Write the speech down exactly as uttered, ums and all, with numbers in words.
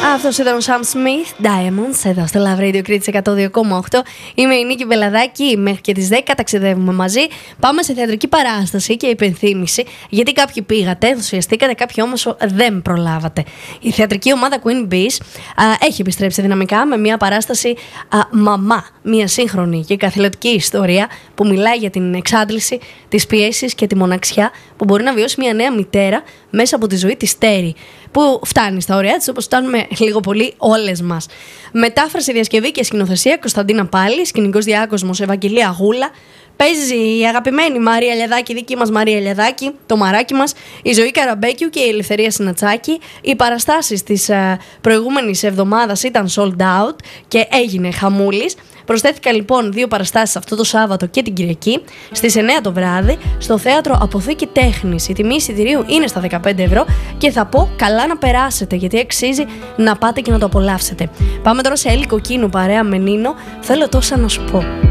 Αυτός ήταν ο Sam Smith, Diamonds, εδώ στο Love Radio Crits εκατό δύο κόμμα οκτώ. Είμαι η Νίκη Μπελαδάκη, μέχρι και τις δέκα ταξιδεύουμε μαζί. Πάμε σε θεατρική παράσταση και υπενθύμηση, γιατί κάποιοι πήγατε, ενθουσιαστήκατε, κάποιοι όμως δεν προλάβατε. Η θεατρική ομάδα Queen Bees α, έχει επιστρέψει δυναμικά με μια παράσταση α, «Μαμά», μια σύγχρονη και καθηλωτική ιστορία που μιλάει για την εξάντληση, τις πιέσεις και τη μοναξιά που μπορεί να βιώσει μια νέα μητέρα μέσα από τη ζωή της Τέρι, που φτάνει στα ωριά της, όπως φτάνουμε λίγο πολύ όλες μας. Μετάφραση, διασκευή και σκηνοθεσία Κωνσταντίνα Πάλη, σκηνικός διάκοσμος Ευαγγελία Γούλα. Παίζει η αγαπημένη Μαρία Λιαδάκη, δική μας Μαρία Λιαδάκη, το μαράκι μας, η Ζωή Καραμπέκιου και η Ελευθερία Συνατσάκη. Οι παραστάσεις της uh, προηγούμενης εβδομάδας ήταν sold out και έγινε χαμούλης. Προσθέθηκαν λοιπόν δύο παραστάσεις αυτό το Σάββατο και την Κυριακή στις εννιά το βράδυ στο θέατρο Αποθήκη Τέχνης. Η τιμή εισιτηρίου είναι στα δεκαπέντε ευρώ και θα πω καλά να περάσετε, γιατί αξίζει να πάτε και να το απολαύσετε. Πάμε τώρα σε Έλλη Κοκκίνου παρέα με Νίνο, θέλω τόσα να σου πω.